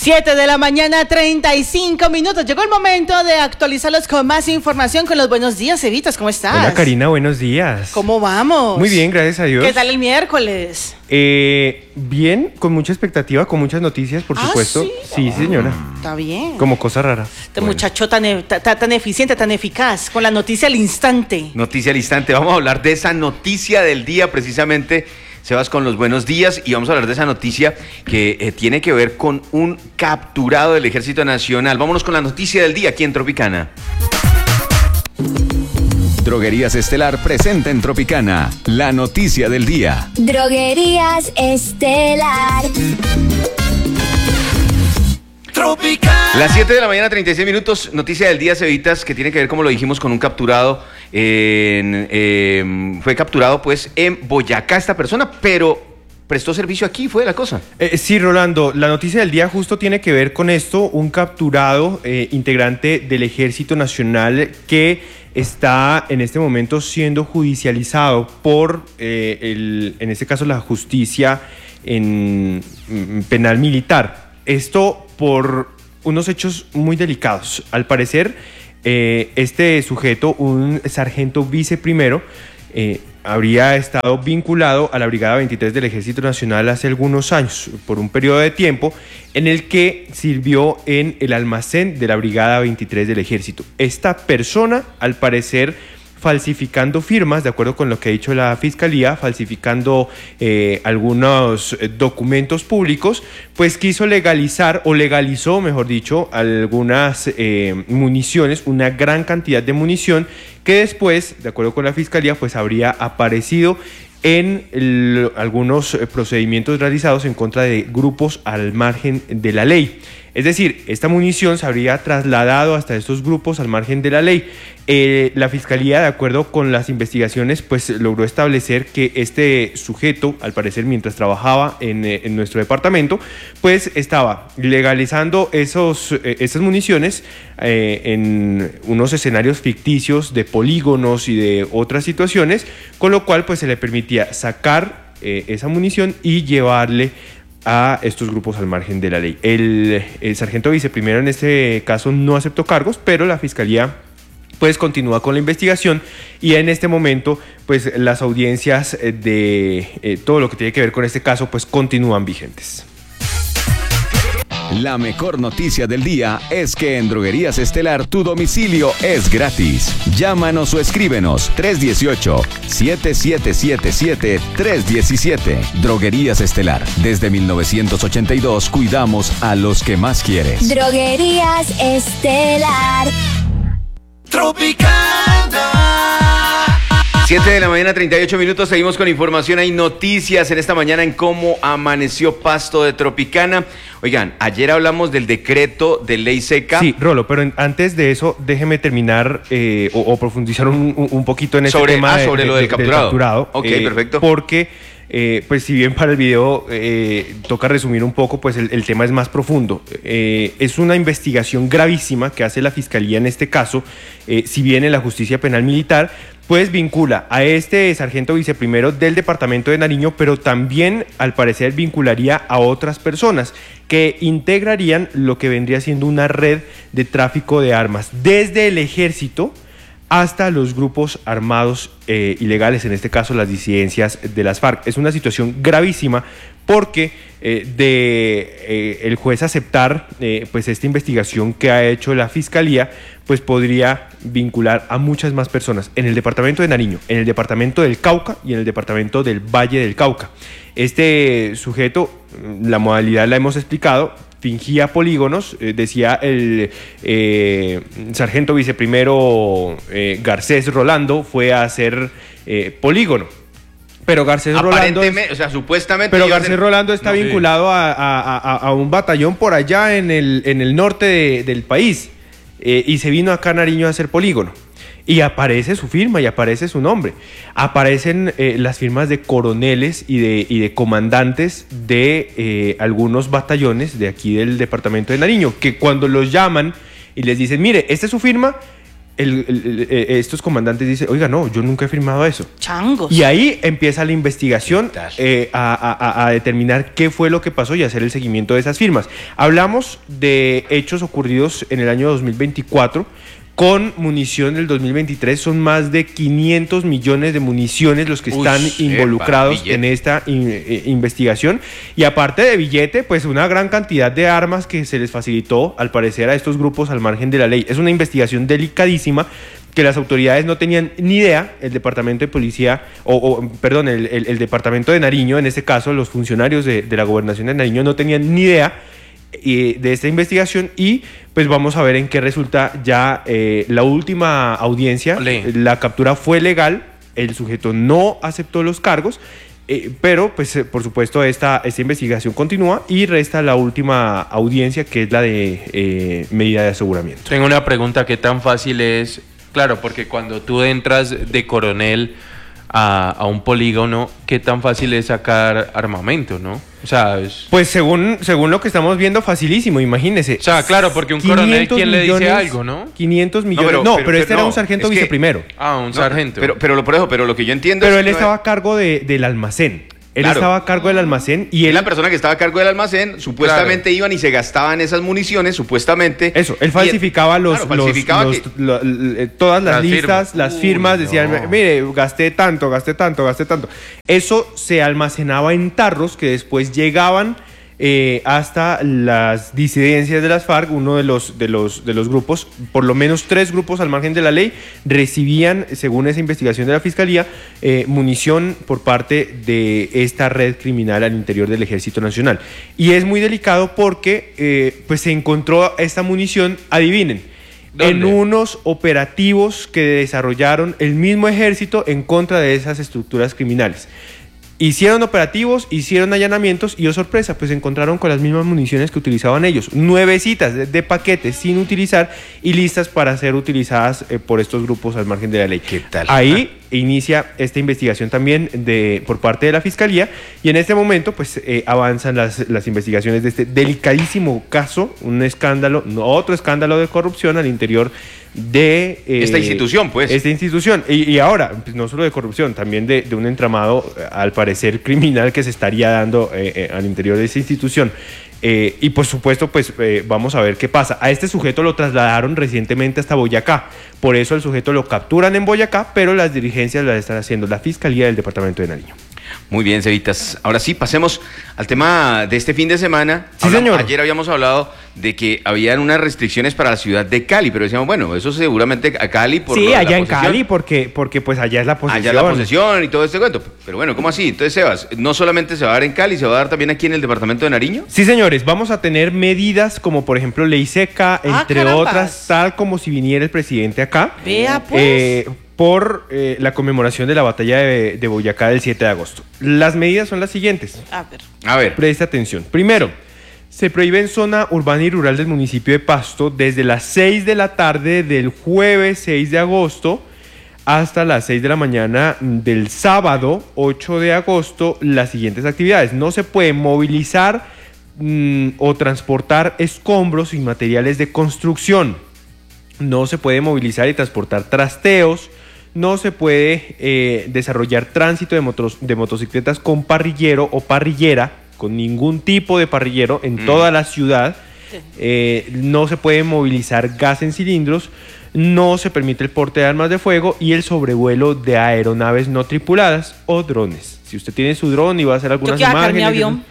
7 de la mañana, 35 minutos. Llegó el momento de actualizarlos con más información con los buenos días, Evitas. ¿Cómo estás? Hola, Karina, buenos días. ¿Cómo vamos? Muy bien, gracias a Dios. ¿Qué tal el miércoles? Bien, con mucha expectativa, con muchas noticias, por supuesto. ¿Sí? Sí, señora. Está bien. Como cosa rara. Este muchacho tan eficiente, tan eficaz, con la noticia al instante. Noticia al instante. Vamos a hablar de esa noticia del día, precisamente. Sebas, con los buenos días, y vamos a hablar de esa noticia que tiene que ver con un capturado del Ejército Nacional. Vámonos con la noticia del día aquí en Tropicana. Droguerías Estelar presenta en Tropicana la noticia del día. Droguerías Estelar. Las 7 de la mañana, 36 minutos, noticia del día, Cevitas, que tiene que ver, como lo dijimos, con un capturado. Fue capturado pues en Boyacá esta persona, pero prestó servicio aquí, fue la cosa. Sí, Rolando, la noticia del día justo tiene que ver con esto, un capturado integrante del Ejército Nacional que está en este momento siendo judicializado por, en este caso, la justicia penal militar. Esto por unos hechos muy delicados. Al parecer, este sujeto, un sargento viceprimero, habría estado vinculado a la Brigada 23 del Ejército Nacional hace algunos años, por un periodo de tiempo en el que sirvió en el almacén de la Brigada 23 del Ejército. Esta persona, al parecer, falsificando firmas, de acuerdo con lo que ha dicho la Fiscalía, falsificando algunos documentos públicos, pues quiso legalizar, o legalizó, mejor dicho, algunas municiones, una gran cantidad de munición, que después, de acuerdo con la Fiscalía, pues habría aparecido en algunos procedimientos realizados en contra de grupos al margen de la ley. Es decir, esta munición se habría trasladado hasta estos grupos al margen de la ley. La Fiscalía, de acuerdo con las investigaciones, pues logró establecer que este sujeto, al parecer mientras trabajaba en nuestro departamento, pues estaba legalizando esas municiones en unos escenarios ficticios de polígonos y de otras situaciones, con lo cual pues se le permitía sacar esa munición y llevarle a estos grupos al margen de la ley. El sargento viceprimero en este caso no aceptó cargos, pero la Fiscalía pues continúa con la investigación, y en este momento pues las audiencias de todo lo que tiene que ver con este caso pues continúan vigentes. La mejor noticia del día es que en Droguerías Estelar tu domicilio es gratis. Llámanos o escríbenos 318-7777-317. Droguerías Estelar. Desde 1982 cuidamos a los que más quieres. Droguerías Estelar. Tropicana. 7 de la mañana, 38 minutos, seguimos con información. Hay noticias en esta mañana en cómo amaneció Pasto de Tropicana. Oigan, ayer hablamos del decreto de ley seca. Sí, Rolo, pero antes de eso, déjeme terminar o profundizar un poquito en este tema sobre lo del capturado. Ok, perfecto. Porque, pues si bien para el video toca resumir un poco, pues el tema es más profundo. Es una investigación gravísima que hace la Fiscalía en este caso, si bien en la justicia penal militar, pues vincula a este sargento viceprimero del departamento de Nariño, pero también al parecer vincularía a otras personas que integrarían lo que vendría siendo una red de tráfico de armas desde el ejército hasta los grupos armados ilegales, en este caso las disidencias de las FARC. Es una situación gravísima porque el juez aceptar pues esta investigación que ha hecho la Fiscalía, pues podría vincular a muchas más personas en el departamento de Nariño, en el departamento del Cauca y en el departamento del Valle del Cauca. Este sujeto, la modalidad la hemos explicado, fingía polígonos, decía el sargento viceprimero Garcés Rolando fue a hacer polígono. Pero Garcés Rolando, supuestamente. Pero Garcés Rolando está vinculado a un batallón por allá en el norte del país, y se vino acá a Nariño a hacer polígono. Y aparece su firma y aparece su nombre. Aparecen las firmas de coroneles y de comandantes de algunos batallones de aquí del departamento de Nariño, que cuando los llaman y les dicen, mire, esta es su firma, estos comandantes dicen, oiga, no, yo nunca he firmado eso. Changos. Y ahí empieza la investigación ¿Qué a determinar qué fue lo que pasó y hacer el seguimiento de esas firmas. Hablamos de hechos ocurridos en el año 2024. Con munición del 2023 son más de 500 millones de municiones los que están involucrados en esta investigación. Y aparte de billete, pues una gran cantidad de armas que se les facilitó, al parecer, a estos grupos al margen de la ley. Es una investigación delicadísima que las autoridades no tenían ni idea, el departamento de policía, el departamento de Nariño, en este caso, los funcionarios de la gobernación de Nariño no tenían ni idea de esta investigación y pues vamos a ver en qué resulta ya la última audiencia. La captura fue legal, el sujeto no aceptó los cargos, pero pues por supuesto esta investigación continúa y resta la última audiencia que es la de medida de aseguramiento. Tengo una pregunta, ¿qué tan fácil es? Claro, porque cuando tú entras de coronel a un polígono, ¿qué tan fácil es sacar armamento, no? O sea, pues según lo que estamos viendo, facilísimo, imagínese. O sea, claro, porque un coronel, ¿quién le dice algo, no? 500 millones. Pero este era un sargento viceprimero. Un sargento. Pero lo que yo entiendo es que él estaba a cargo del almacén. Él estaba a cargo del almacén y él... La persona que estaba a cargo del almacén, supuestamente iban y se gastaban esas municiones, supuestamente... Eso, él falsificaba todas las listas, las firmas, decían, mire, gasté tanto. Eso se almacenaba en tarros que después llegaban hasta las disidencias de las FARC. Uno de los grupos, por lo menos 3 grupos al margen de la ley, recibían, según esa investigación de la Fiscalía, munición por parte de esta red criminal al interior del Ejército Nacional. Y es muy delicado porque pues se encontró esta munición, adivinen, ¿dónde? En unos operativos que desarrollaron el mismo ejército en contra de esas estructuras criminales. Hicieron operativos, hicieron allanamientos y, oh sorpresa, pues se encontraron con las mismas municiones que utilizaban ellos. Nuevecitas de paquetes sin utilizar y listas para ser utilizadas por estos grupos al margen de la ley. ¿Qué tal? Ahí inicia esta investigación también por parte de la Fiscalía y en este momento pues avanzan las investigaciones de este delicadísimo caso, un escándalo, otro escándalo de corrupción al interior de esta institución, pues. Esta institución. Y ahora, pues, no solo de corrupción, también de un entramado, al parecer, criminal que se estaría dando al interior de esa institución. Y por supuesto, pues vamos a ver qué pasa. A este sujeto lo trasladaron recientemente hasta Boyacá. Por eso el sujeto lo capturan en Boyacá, pero las diligencias las están haciendo la Fiscalía del Departamento de Nariño. Muy bien, Cevitas. Ahora sí, pasemos al tema de este fin de semana. Sí, señor. Ayer habíamos hablado de que habían unas restricciones para la ciudad de Cali, pero decíamos, bueno, eso seguramente a Cali por sí, allá en posesión. Cali, porque pues allá es la posesión. Allá es la posesión y todo este cuento. Pero bueno, ¿cómo así? Entonces, Sebas, no solamente se va a dar en Cali, ¿se va a dar también aquí en el departamento de Nariño? Sí, señores, vamos a tener medidas como, por ejemplo, ley seca, entre otras, tal como si viniera el presidente acá. Vea, pues. Por la conmemoración de la batalla de Boyacá del 7 de agosto. Las medidas son las siguientes. A ver. Presta atención. Primero, se prohíbe en zona urbana y rural del municipio de Pasto desde las 6 de la tarde del jueves 6 de agosto hasta las 6 de la mañana del sábado 8 de agosto las siguientes actividades. No se puede movilizar o transportar escombros y materiales de construcción. No se puede movilizar y transportar trasteos. No se puede desarrollar tránsito de motocicletas con parrillero o parrillera, con ningún tipo de parrillero en toda la ciudad. No se puede movilizar gas en cilindros. No se permite el porte de armas de fuego y el sobrevuelo de aeronaves no tripuladas o drones. Si usted tiene su dron y va a hacer algunas imágenes... mi avión.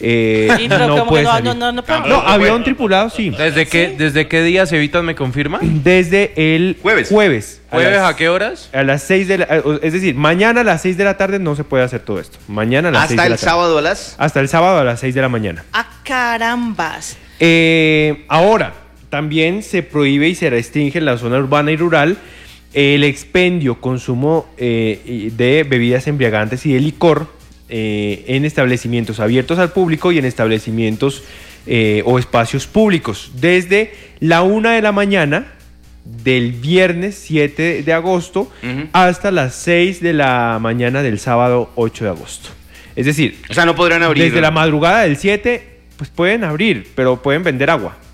No puede salir. No, avión tripulado sí. ¿Desde qué día, Cevitas, me confirma? Desde el jueves. ¿Jueves a qué horas? A las 6 de la... Es decir, mañana a las 6 de la tarde no se puede hacer todo esto. Mañana a las 6 de la tarde. Hasta el sábado a las 6 de la mañana. ¡Ah, carambas! Ahora, también se prohíbe y se restringe en la zona urbana y rural el expendio, consumo de bebidas embriagantes y de licor en establecimientos abiertos al público y en establecimientos o espacios públicos desde la 1 de la mañana del viernes 7 de agosto hasta las 6 de la mañana del sábado 8 de agosto. Es decir, o sea, no podrán abrir. Desde la madrugada del 7, pues pueden abrir, pero pueden vender agua.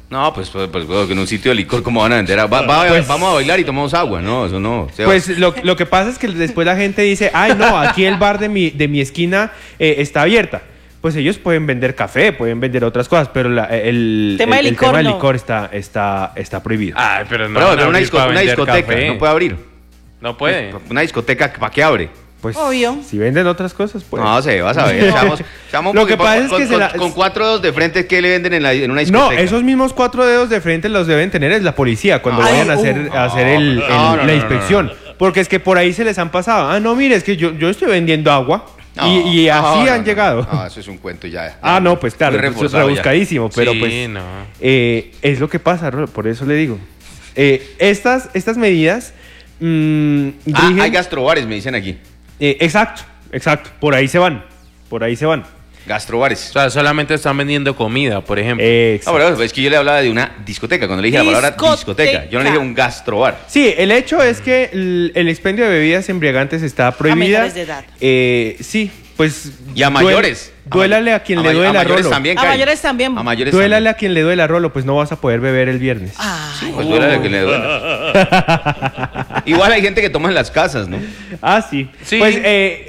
No, pues, en un sitio de licor, ¿cómo van a vender? Vamos a bailar y tomamos agua, no, eso no. Pues lo que pasa es que después la gente dice, ay no, aquí el bar de mi esquina está abierta. Pues ellos pueden vender café, pueden vender otras cosas, pero el tema del licor está prohibido. Ay, pero no. Pero una discoteca café. No puede abrir. No puede. Una discoteca, ¿para qué abre? Pues obvio. Si venden otras cosas, pues. No sé, vas a ver. Lo que pasa es que con 4 dedos de frente, ¿qué le venden en una discoteca? No, esos mismos 4 dedos de frente los deben tener es la policía cuando vayan a hacer la inspección. Porque es que por ahí se les han pasado. Ah, no, mire, es que yo estoy vendiendo agua. Y así han llegado. No, eso es un cuento ya. No, pues claro, eso es rebuscadísimo. Pero sí, pues no. Es lo que pasa, por eso le digo. Estas medidas hay gastrobares, me dicen aquí. Exacto. Por ahí se van. Gastrobares. O sea, solamente están vendiendo comida, por ejemplo. No, pero es que yo le hablaba de una discoteca. Cuando le dije la palabra discoteca, yo no le dije un gastrobar. Sí, el hecho es que el expendio de bebidas embriagantes está prohibida. A menores de edad. Sí, pues. Y a mayores. Duélale a quien le duele a Rolo. A mayores también. Duélale a quien le duele a Rolo, pues no vas a poder beber el viernes. Sí, pues duélale a quien le duele. Igual hay gente que toma en las casas, ¿no? Sí. Pues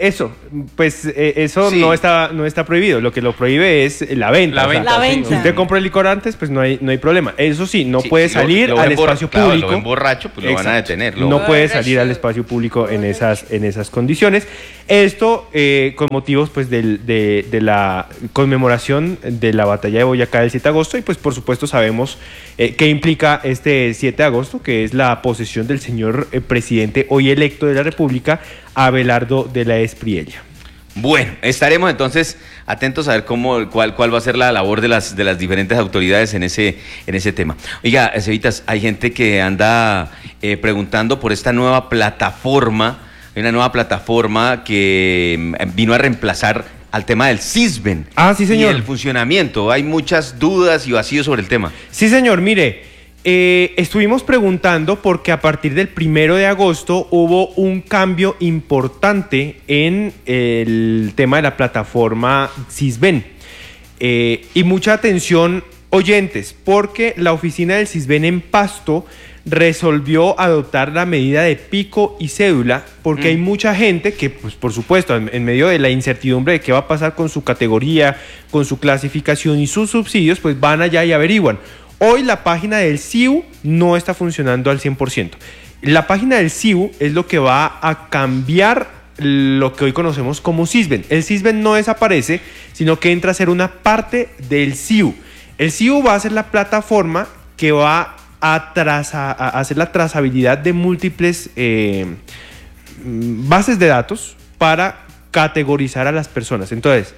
eso sí. no está prohibido. Lo que lo prohíbe es la venta. La venta. Si usted compra el licor antes, pues no hay problema. Eso sí, no puede salir al espacio público. Lo ven borracho, pues lo van a detener. No puede salir al espacio público en esas condiciones. Esto con motivos pues de la conmemoración de la batalla de Boyacá del 7 de agosto y pues por supuesto sabemos qué implica este 7 de agosto, que es la posesión del señor presidente hoy electo de la República, Abelardo de la Espriella. Bueno, estaremos entonces atentos a ver cuál va a ser la labor de las diferentes autoridades en ese tema. Oiga, Cevitas, hay gente que anda preguntando por esta nueva plataforma, una nueva plataforma que vino a reemplazar al tema del Sisben. Sí, señor. Y el funcionamiento. Hay muchas dudas y vacíos sobre el tema. Sí, señor. Mire, estuvimos preguntando porque a partir del 1 de agosto hubo un cambio importante en el tema de la plataforma Sisben. Y mucha atención, oyentes, porque la oficina del Sisben en Pasto resolvió adoptar la medida de pico y cédula porque hay mucha gente que, pues por supuesto, en medio de la incertidumbre de qué va a pasar con su categoría, con su clasificación y sus subsidios, pues van allá y averiguan. Hoy la página del SIU no está funcionando al 100%. La página del SIU es lo que va a cambiar lo que hoy conocemos como Sisben. El Sisben no desaparece, sino que entra a ser una parte del SIU. El SIU va a ser la plataforma que va a hacer la trazabilidad de múltiples bases de datos para categorizar a las personas. Entonces,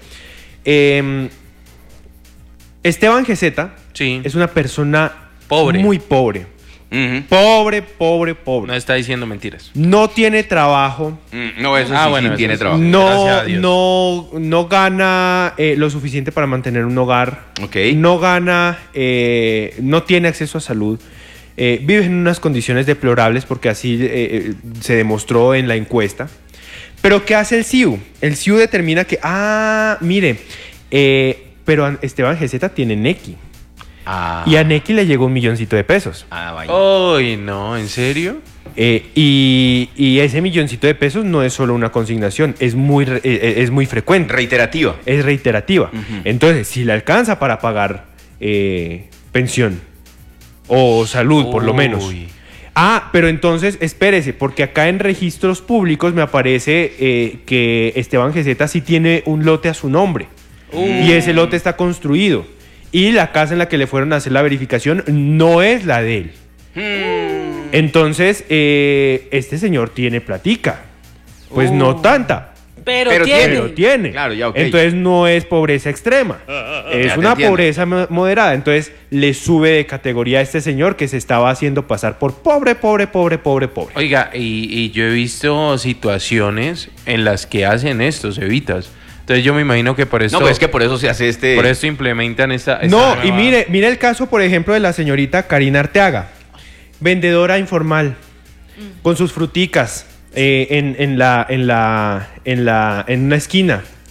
Esteban Geseta es una persona muy pobre. Pobre. No está diciendo mentiras. No tiene trabajo. No, eso sí tiene trabajo. No gana lo suficiente para mantener un hogar. Okay. No gana, no tiene acceso a salud. Vive en unas condiciones deplorables porque así se demostró en la encuesta. Pero ¿qué hace el SIU? El SIU determina que, mire, pero Esteban Geseta tiene NECI. Y a NECI le llegó $1.000.000 de pesos. Ay, no, ¿en serio? Y ese $1.000.000 de pesos no es solo una consignación, es muy frecuente. Reiterativa. Es reiterativa. Entonces, si le alcanza para pagar pensión o salud, por lo menos. Pero entonces, espérese, porque acá en registros públicos me aparece que Esteban Geseta sí tiene un lote a su nombre. Y ese lote está construido. Y la casa en la que le fueron a hacer la verificación no es la de él. Entonces, este señor tiene platica. Pues no tanta. Pero tiene. Claro, ya, okay. Entonces no es pobreza extrema. Es una pobreza moderada. Entonces le sube de categoría a este señor que se estaba haciendo pasar por pobre. Oiga, y yo he visto situaciones en las que hacen esto, Cevitas. Entonces yo me imagino que por eso... No, pues es que por eso se hace Por eso implementan esta no, nueva... y mire el caso, por ejemplo, de la señorita Karina Arteaga, vendedora informal, con sus fruticas en una esquina.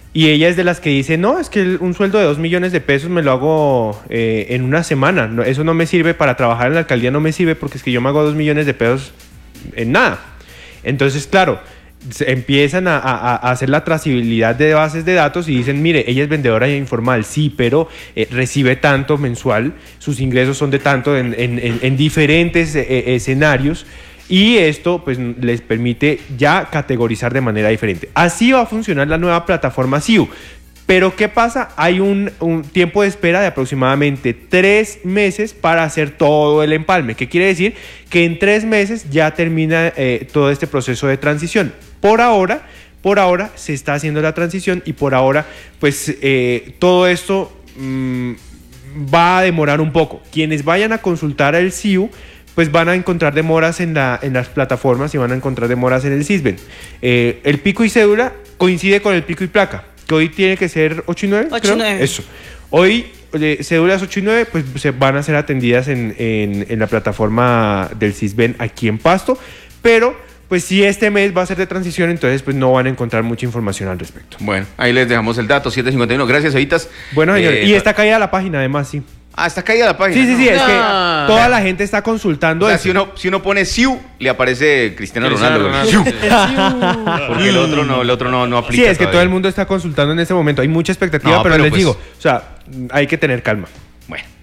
Y ella es de las que dice, no, es que un sueldo de 2 millones de pesos me lo hago en una semana. No, eso no me sirve para trabajar en la alcaldía, no me sirve porque es que yo me hago 2 millones de pesos en nada. Entonces, claro, empiezan a hacer la trazabilidad de bases de datos y dicen, mire, ella es vendedora informal, sí, pero recibe tanto mensual, sus ingresos son de tanto en diferentes escenarios. Y esto pues les permite ya categorizar de manera diferente. Así va a funcionar la nueva plataforma SIU. Pero ¿qué pasa? Hay un tiempo de espera de aproximadamente 3 meses para hacer todo el empalme. ¿Qué quiere decir? Que en 3 meses ya termina todo este proceso de transición. Por ahora se está haciendo la transición y por ahora pues todo esto va a demorar un poco. Quienes vayan a consultar el SIU pues van a encontrar demoras en las plataformas y van a encontrar demoras en el SISBEN. El pico y cédula coincide con el pico y placa, que hoy tiene que ser 8 y 9. 8 y 9. Eso. Hoy cédulas 8 y 9 pues se van a ser atendidas en la plataforma del SISBEN aquí en Pasto, pero pues si este mes va a ser de transición, entonces pues no van a encontrar mucha información al respecto. Bueno, ahí les dejamos el dato, 751. Gracias, Evitas. Bueno, señores, y está caída la página además, sí. Está caída la página. Sí, es que toda la gente está consultando O sea, eso. si uno pone SIU, le aparece Cristiano Ronaldo. Ronaldo. Porque el otro no aplica. Sí, es que todavía. todo el mundo está consultando en este momento. Hay mucha expectativa, No, pero les pues- digo, o sea, hay que tener calma. Bueno.